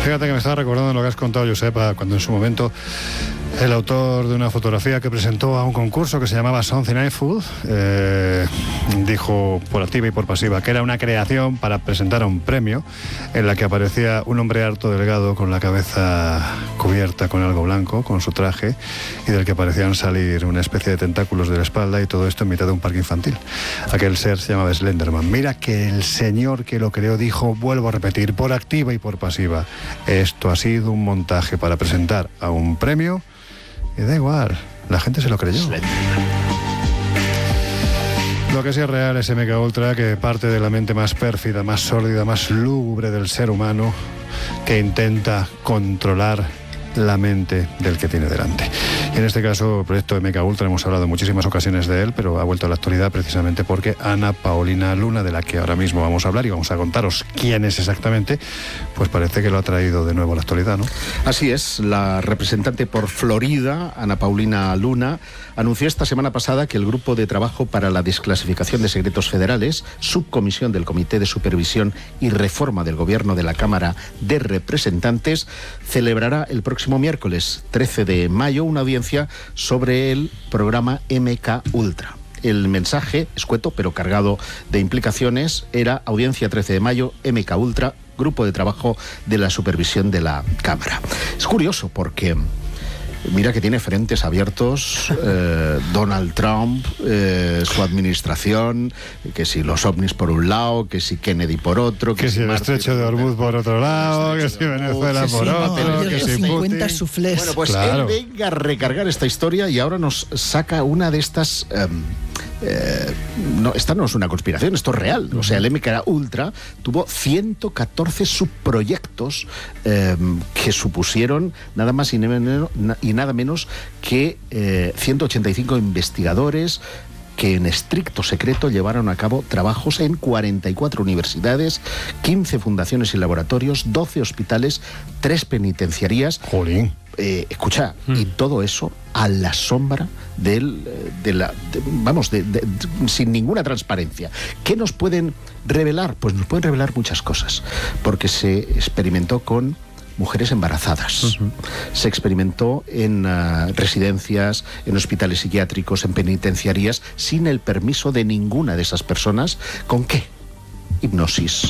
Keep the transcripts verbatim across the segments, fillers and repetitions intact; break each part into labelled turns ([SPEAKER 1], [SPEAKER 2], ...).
[SPEAKER 1] Fíjate que me estaba recordando lo que has contado, Josepa, cuando en su momento el autor de una fotografía que presentó a un concurso que se llamaba Something I Food eh, dijo por activa y por pasiva que era una creación para presentar a un premio en la que aparecía un hombre harto, delgado, con la cabeza cubierta con algo blanco, con su traje, y del que parecían salir una especie de tentáculos de la espalda, y todo esto en mitad de un parque infantil. Aquel ser se llamaba Slenderman. Mira que el señor que lo creó dijo, vuelvo a repetir, por activa y por pasiva, esto ha sido un montaje para presentar a un premio. Y da igual, la gente se lo creyó. Lo que sí es real es M K Ultra, que parte de la mente más pérfida, más sórdida, más lúgubre del ser humano, que intenta controlar la mente del que tiene delante. Y en este caso, el proyecto M K Ultra, hemos hablado en muchísimas ocasiones de él, pero ha vuelto a la actualidad precisamente porque Ana Paulina Luna, de la que ahora mismo vamos a hablar y vamos a contaros quién es exactamente, pues parece que lo ha traído de nuevo a la actualidad, ¿no?
[SPEAKER 2] Así es, la representante por Florida, Ana Paulina Luna, anunció esta semana pasada que el Grupo de Trabajo para la Desclasificación de Secretos Federales, subcomisión del Comité de Supervisión y Reforma del Gobierno de la Cámara de Representantes, celebrará el próximo miércoles trece de mayo una audiencia sobre el programa M K Ultra. El mensaje, escueto pero cargado de implicaciones, era audiencia trece de mayo, M K Ultra, Grupo de Trabajo de la Supervisión de la Cámara. Es curioso porque mira que tiene frentes abiertos eh, Donald Trump, eh, su administración, que si los ovnis por un lado, que si Kennedy por otro,
[SPEAKER 1] que, que si el estrecho de Hormuz por otro lado, que si Venezuela por sí, otro, no, que si
[SPEAKER 3] cincuenta suflés.
[SPEAKER 2] Bueno, pues claro, él venga a recargar esta historia y ahora nos saca una de estas... Um, Eh, no, esta no es una conspiración, esto es real. O sea, el M K Ultra tuvo ciento catorce subproyectos eh, que supusieron nada más y, ne- y nada menos que eh, ciento ochenta y cinco investigadores que en estricto secreto llevaron a cabo trabajos en cuarenta y cuatro universidades, quince fundaciones y laboratorios, doce hospitales, tres penitenciarías.
[SPEAKER 1] Jolín.
[SPEAKER 2] Eh, escucha, mm. y todo eso a la sombra del, de la, de, vamos, de, de, de, sin ninguna transparencia. ¿Qué nos pueden revelar? Pues nos pueden revelar muchas cosas, porque se experimentó con mujeres embarazadas, uh-huh. se experimentó en uh, residencias, en hospitales psiquiátricos, en penitenciarías, sin el permiso de ninguna de esas personas. ¿Con qué? Hipnosis,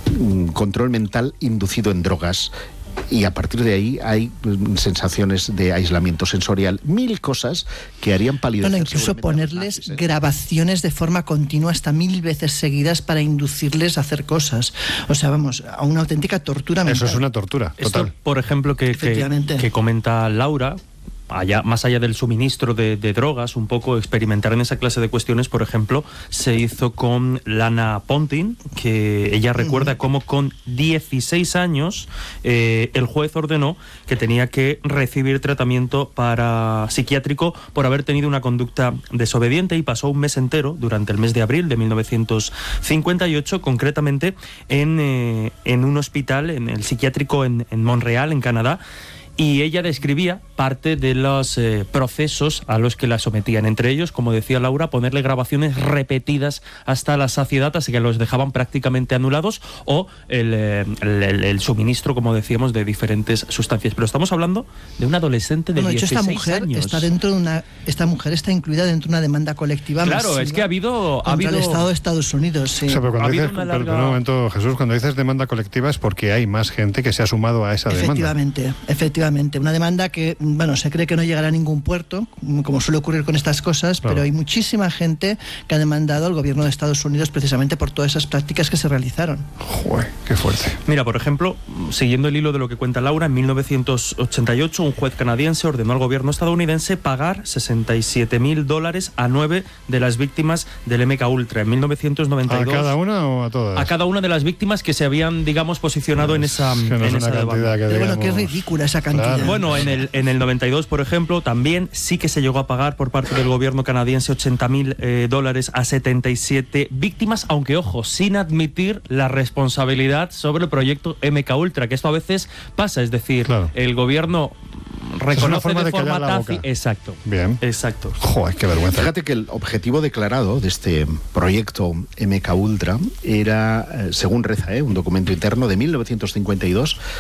[SPEAKER 2] control mental inducido en drogas. Y a partir de ahí hay sensaciones de aislamiento sensorial, mil cosas que harían palidecer.
[SPEAKER 3] Bueno, incluso ponerles nazis, ¿eh? grabaciones de forma continua hasta mil veces seguidas para inducirles a hacer cosas. O sea, vamos, a una auténtica tortura mental.
[SPEAKER 1] Eso es una tortura, total.
[SPEAKER 4] Esto, por ejemplo, que, que, que comenta Laura, allá, más allá del suministro de, de drogas, un poco experimentar en esa clase de cuestiones, por ejemplo, se hizo con Lana Ponting, que ella recuerda uh-huh. cómo con dieciséis años eh, el juez ordenó que tenía que recibir tratamiento para psiquiátrico por haber tenido una conducta desobediente, y pasó un mes entero, durante el mes de abril de mil novecientos cincuenta y ocho, concretamente en, eh, en un hospital, en el psiquiátrico en, en Montreal, en Canadá. Y ella describía parte de los eh, procesos a los que la sometían. Entre ellos, como decía Laura, ponerle grabaciones repetidas hasta la saciedad, así que los dejaban prácticamente anulados, o el, eh, el, el, el suministro, como decíamos, de diferentes sustancias. Pero estamos hablando de un adolescente de bueno, dieciséis
[SPEAKER 3] de hecho, esta mujer
[SPEAKER 4] años.
[SPEAKER 3] Está dentro de una, esta mujer está incluida dentro de una demanda colectiva
[SPEAKER 4] Claro,
[SPEAKER 3] masiva
[SPEAKER 4] es que ha habido...
[SPEAKER 3] contra
[SPEAKER 4] Ha habido...
[SPEAKER 3] el Estado de Estados Unidos. Sí.
[SPEAKER 1] O sea, pero cuando dices,
[SPEAKER 4] larga...
[SPEAKER 1] pero, un momento, Jesús, cuando dices demanda colectiva es porque hay más gente que se ha sumado a esa
[SPEAKER 3] efectivamente,
[SPEAKER 1] demanda.
[SPEAKER 3] Efectivamente, efectivamente. Una demanda que, bueno, se cree que no llegará a ningún puerto, como suele ocurrir con estas cosas, claro. pero hay muchísima gente que ha demandado al gobierno de Estados Unidos precisamente por todas esas prácticas que se realizaron.
[SPEAKER 1] Joder, qué fuerte.
[SPEAKER 4] Mira, por ejemplo, siguiendo el hilo de lo que cuenta Laura, en mil novecientos ochenta y ocho un juez canadiense ordenó al gobierno estadounidense pagar sesenta y siete mil dólares a nueve de las víctimas del M K Ultra. En mil novecientos noventa y dos...
[SPEAKER 1] ¿A cada una o a todas?
[SPEAKER 4] A cada una de las víctimas que se habían, digamos, posicionado pues, en esa,
[SPEAKER 1] que no
[SPEAKER 4] en
[SPEAKER 1] es
[SPEAKER 4] esa
[SPEAKER 1] una cantidad que
[SPEAKER 3] Pero
[SPEAKER 1] digamos...
[SPEAKER 3] bueno, qué ridícula esa cantidad.
[SPEAKER 1] Claro.
[SPEAKER 4] Bueno, en el, en el noventa y dos, por ejemplo, también sí que se llegó a pagar por parte del gobierno canadiense ochenta mil eh, dólares a setenta y siete víctimas, aunque, ojo, sin admitir la responsabilidad sobre el proyecto M K Ultra, que esto a veces pasa, es decir, claro. el gobierno reconoce forma de, de forma tácita. Exacto.
[SPEAKER 1] Bien.
[SPEAKER 4] Exacto.
[SPEAKER 1] Joder, qué vergüenza.
[SPEAKER 2] Fíjate que el objetivo declarado de este proyecto M K Ultra era, según reza, ¿eh? un documento interno de mil novecientos cincuenta y dos,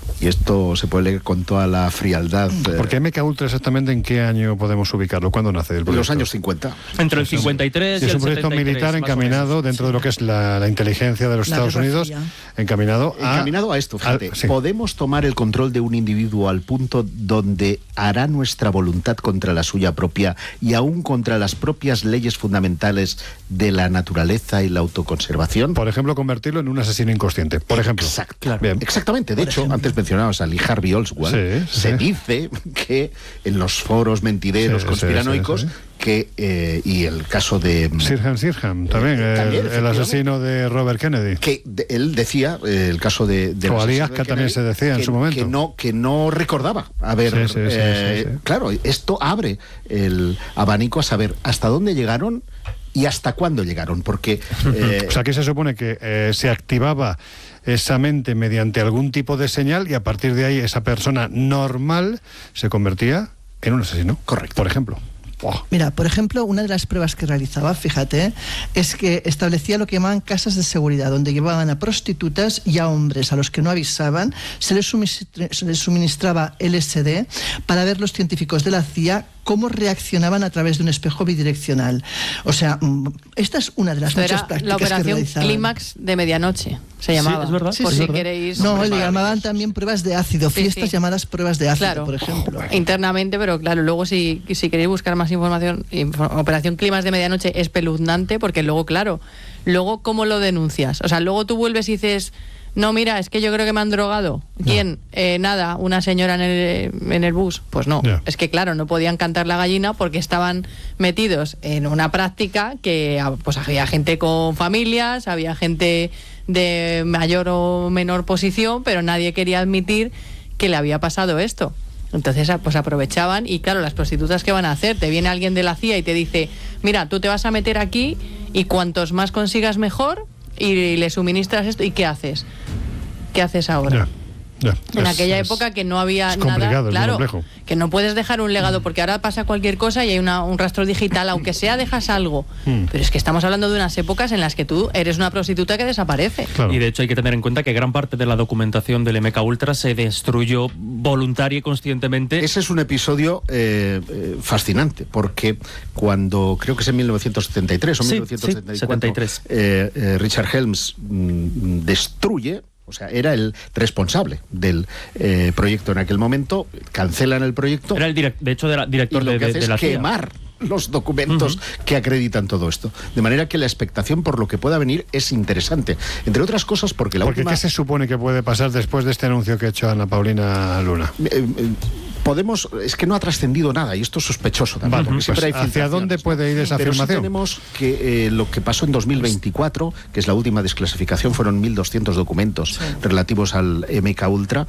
[SPEAKER 2] y esto se puede leer con toda la frialdad.
[SPEAKER 1] Porque M K Ultra, exactamente en qué año podemos ubicarlo, ¿cuándo nace el proyecto?
[SPEAKER 2] En los años cincuenta.
[SPEAKER 4] Entre el cincuenta y tres y,
[SPEAKER 1] y
[SPEAKER 4] el
[SPEAKER 1] es un proyecto
[SPEAKER 4] setenta y tres,
[SPEAKER 1] militar encaminado dentro sí. de lo que es la, la inteligencia de los la Estados Unidos, encaminado a...
[SPEAKER 2] Encaminado a esto, fíjate.
[SPEAKER 1] A, sí.
[SPEAKER 2] Podemos tomar el control de un individuo al punto donde hará nuestra voluntad contra la suya propia y aún contra las propias leyes fundamentales de la naturaleza y la autoconservación.
[SPEAKER 1] Por ejemplo, convertirlo en un asesino inconsciente, por ejemplo.
[SPEAKER 2] Exacto. Claro. Bien. Exactamente. De por hecho, ejemplo. antes mencionabas a Lee Harvey Oswald. Sí, se sí. dice que en los foros mentideros sí, conspiranoicos sí, sí, sí. que eh, y el caso de
[SPEAKER 1] Sirhan Sirhan también, eh, también el, el asesino de Robert Kennedy,
[SPEAKER 2] que de, él decía eh, el caso de, de
[SPEAKER 1] o Ali Aska también se decía
[SPEAKER 2] que,
[SPEAKER 1] en su momento
[SPEAKER 2] que no que no recordaba haber sí, sí, eh, sí, sí, sí. Claro, esto abre el abanico a saber hasta dónde llegaron y hasta cuándo llegaron, porque
[SPEAKER 1] eh, o sea, aquí se supone que eh, se activaba esa mente mediante algún tipo de señal y a partir de ahí esa persona normal se convertía en un asesino.
[SPEAKER 2] Correcto.
[SPEAKER 1] Por ejemplo.
[SPEAKER 3] Oh. Mira, por ejemplo, una de las pruebas que realizaba, fíjate, es que establecía lo que llamaban casas de seguridad, donde llevaban a prostitutas y a hombres a los que no avisaban, se les, se les suministraba L S D para ver los científicos de la C I A cómo reaccionaban a través de un espejo bidireccional. O sea, esta es una de las
[SPEAKER 5] Esto
[SPEAKER 3] muchas
[SPEAKER 5] era
[SPEAKER 3] prácticas
[SPEAKER 5] la operación
[SPEAKER 3] que realizaban.
[SPEAKER 5] Clímax de medianoche, se llamaba.
[SPEAKER 4] Sí, es verdad.
[SPEAKER 5] Sí, por
[SPEAKER 4] sí,
[SPEAKER 5] si
[SPEAKER 4] verdad.
[SPEAKER 5] queréis...
[SPEAKER 3] No, le llamaban también pruebas de ácido,
[SPEAKER 5] sí,
[SPEAKER 3] fiestas
[SPEAKER 5] sí.
[SPEAKER 3] llamadas pruebas de ácido,
[SPEAKER 5] claro,
[SPEAKER 3] por ejemplo.
[SPEAKER 5] Internamente, pero claro, luego si, si queréis buscar más información, operación Clímax de medianoche es espeluznante, porque luego, claro, luego ¿cómo lo denuncias? O sea, luego tú vuelves y dices... No, mira, es que yo creo que me han drogado. ¿Quién? No. Eh, nada, una señora en el, en el bus. Pues no, yeah. es que claro, no podían cantar la gallina porque estaban metidos en una práctica que pues había gente con familias, había gente de mayor o menor posición, pero nadie quería admitir que le había pasado esto. Entonces pues aprovechaban y claro, las prostitutas ¿qué van a hacer? Te viene alguien de la C I A y te dice, mira, tú te vas a meter aquí y cuantos más consigas mejor, y le suministras esto, ¿y qué haces? ¿Qué haces ahora?
[SPEAKER 1] Yeah, yeah.
[SPEAKER 5] En
[SPEAKER 1] es,
[SPEAKER 5] aquella
[SPEAKER 1] es,
[SPEAKER 5] época que no había
[SPEAKER 1] es
[SPEAKER 5] nada, claro,
[SPEAKER 1] es
[SPEAKER 5] que no puedes dejar un legado, porque ahora pasa cualquier cosa y hay una, un rastro digital, aunque sea dejas algo, mm. pero es que estamos hablando de unas épocas en las que tú eres una prostituta que desaparece.
[SPEAKER 4] Claro. Y de hecho hay que tener en cuenta que gran parte de la documentación del M K Ultra se destruyó voluntaria y conscientemente.
[SPEAKER 2] Ese es un episodio eh, eh, fascinante, porque cuando, creo que es en mil novecientos setenta y tres o
[SPEAKER 4] sí,
[SPEAKER 2] mil novecientos setenta y cuatro,
[SPEAKER 4] setenta y tres.
[SPEAKER 2] Eh, eh, Richard Helms mm, destruye. O sea, era el responsable del eh, proyecto en aquel momento, cancelan el proyecto.
[SPEAKER 4] Era el direct, de hecho, era director
[SPEAKER 2] y lo
[SPEAKER 4] de,
[SPEAKER 2] que hace
[SPEAKER 4] de, de la
[SPEAKER 2] es quemar los documentos uh-huh. que acreditan todo esto. De manera que la expectación por lo que pueda venir es interesante. Entre otras cosas porque la
[SPEAKER 1] porque
[SPEAKER 2] última...
[SPEAKER 1] ¿qué se supone que puede pasar después de este anuncio que ha hecho Ana Paulina Luna?
[SPEAKER 2] Eh, eh, podemos, es que no ha trascendido nada y esto es sospechoso también.
[SPEAKER 1] Vale, pues hay ¿hacia dónde puede ir esa
[SPEAKER 2] Pero
[SPEAKER 1] afirmación?
[SPEAKER 2] Sí tenemos que eh, lo que pasó en dos mil veinticuatro, que es la última desclasificación, fueron mil doscientos documentos sí. relativos al M K Ultra,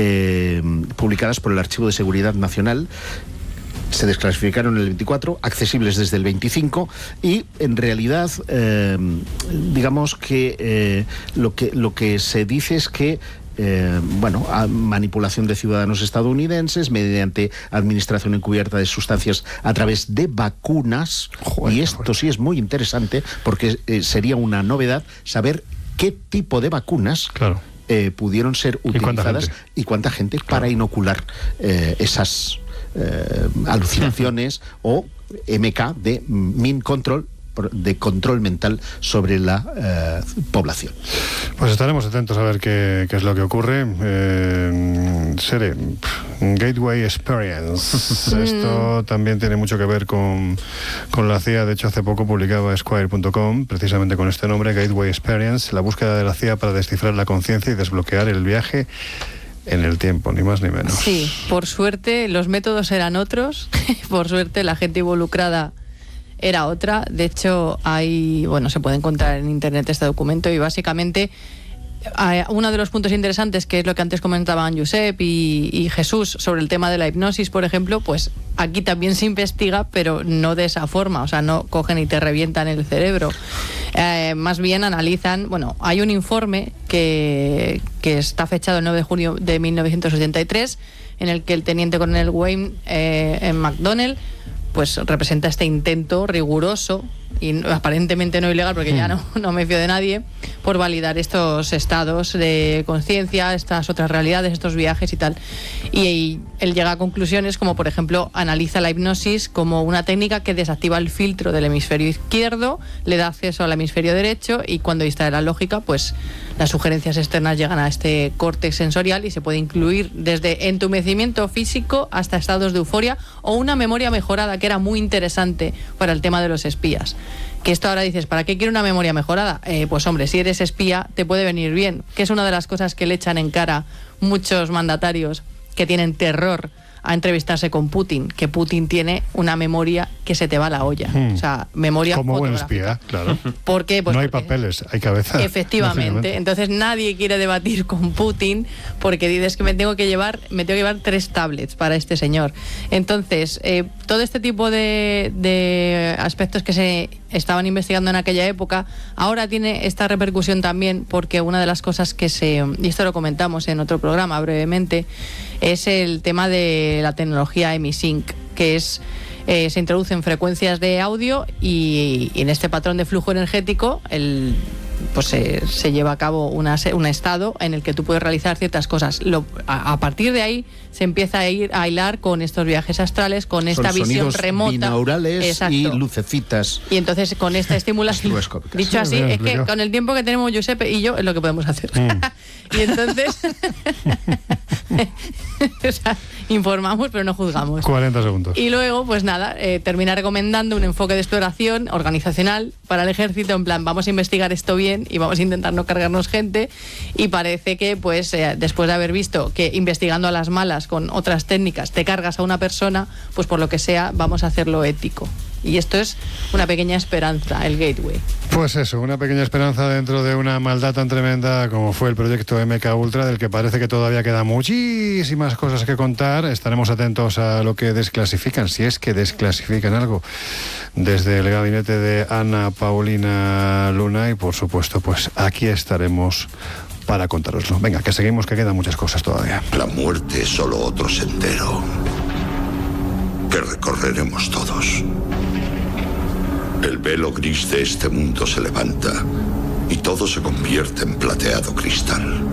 [SPEAKER 2] eh, publicadas por el Archivo de Seguridad Nacional. Se desclasificaron en el veinticuatro, accesibles desde el veinticinco, y en realidad eh, digamos que, eh, lo que lo que se dice es que Eh, bueno, a manipulación de ciudadanos estadounidenses mediante administración encubierta de sustancias a través de vacunas. Joder, y esto joder. sí es muy interesante porque eh, sería una novedad saber qué tipo de vacunas
[SPEAKER 1] claro.
[SPEAKER 2] eh, pudieron ser utilizadas
[SPEAKER 1] y cuánta gente,
[SPEAKER 2] y cuánta gente claro. para inocular eh, esas eh, alucinaciones o M K de Mind Control, de control mental sobre la eh, población.
[SPEAKER 1] Pues estaremos atentos a ver qué, qué es lo que ocurre. Eh, Sere, Gateway Experience. Esto también tiene mucho que ver con, con la C I A. De hecho, hace poco publicaba Esquire punto com, precisamente con este nombre, Gateway Experience, la búsqueda de la C I A para descifrar la conciencia y desbloquear el viaje en el tiempo, ni más ni menos.
[SPEAKER 5] Sí, por suerte los métodos eran otros. Por suerte la gente involucrada era otra. De hecho, hay, bueno, se puede encontrar en internet este documento y básicamente eh, uno de los puntos interesantes, que es lo que antes comentaban Josep y, y Jesús sobre el tema de la hipnosis, por ejemplo, pues aquí también se investiga, pero no de esa forma, o sea, no cogen y te revientan el cerebro. Eh, más bien analizan, bueno, hay un informe que, que está fechado el nueve de junio de mil novecientos ochenta y tres, en el que el teniente coronel Wayne eh, en McDonnell pues representa este intento riguroso y aparentemente no ilegal, porque ya no, no me fío de nadie, por validar estos estados de conciencia, estas otras realidades, estos viajes y tal. Y, y él llega a conclusiones como, por ejemplo, analiza la hipnosis como una técnica que desactiva el filtro del hemisferio izquierdo, le da acceso al hemisferio derecho, y cuando distrae la lógica, pues las sugerencias externas llegan a este córtex sensorial y se puede incluir desde entumecimiento físico hasta estados de euforia o una memoria mejorada, que era muy interesante para el tema de los espías. Que esto ahora dices, ¿para qué quiero una memoria mejorada? Eh, pues hombre, si eres espía te puede venir bien, que es una de las cosas que le echan en cara muchos mandatarios que tienen terror a entrevistarse con Putin, que Putin tiene una memoria que se te va a la olla. Hmm. O sea, memoria
[SPEAKER 1] como buen espía, claro.
[SPEAKER 5] ¿Por qué? Pues
[SPEAKER 1] no hay papeles, hay cabeza.
[SPEAKER 5] Efectivamente. Entonces nadie quiere debatir con Putin porque dices que me tengo que llevar, me tengo que llevar tres tablets para este señor. Entonces, eh, todo este tipo de, de aspectos que se estaban investigando en aquella época, ahora tiene esta repercusión también, porque una de las cosas que se, y esto lo comentamos en otro programa brevemente, es el tema de la tecnología EmiSync, que es eh, se introducen frecuencias de audio y, y en este patrón de flujo energético el pues se, se lleva a cabo una, un estado en el que tú puedes realizar ciertas cosas. Lo, a, a partir de ahí se empieza a ir a hilar con estos viajes astrales, con esta
[SPEAKER 2] Son
[SPEAKER 5] visión remota,
[SPEAKER 2] binaurales. Exacto. Y lucecitas.
[SPEAKER 5] Y entonces con esta estimulación, dicho así, es que con el tiempo que tenemos Giuseppe y yo es lo que podemos hacer. Mm. Y entonces o sea, informamos pero no juzgamos.
[SPEAKER 1] cuarenta segundos.
[SPEAKER 5] Y luego, pues nada, eh, termina recomendando un enfoque de exploración organizacional para el ejército, en plan, vamos a investigar esto bien y vamos a intentar no cargarnos gente, y parece que pues eh, después de haber visto que investigando a las malas con otras técnicas te cargas a una persona, pues por lo que sea vamos a hacerlo ético. Y esto es una pequeña esperanza, el Gateway.
[SPEAKER 1] Pues eso, una pequeña esperanza dentro de una maldad tan tremenda como fue el proyecto M K Ultra, del que parece que todavía quedan muchísimas cosas que contar. Estaremos atentos a lo que desclasifican, si es que desclasifican algo, desde el gabinete de Ana Paulina Luna, y por supuesto, pues aquí estaremos para contároslo. Venga, que seguimos, que quedan muchas cosas todavía.
[SPEAKER 6] La muerte es solo otro sendero que recorreremos todos. El velo gris de este mundo se levanta y todo se convierte en plateado cristal.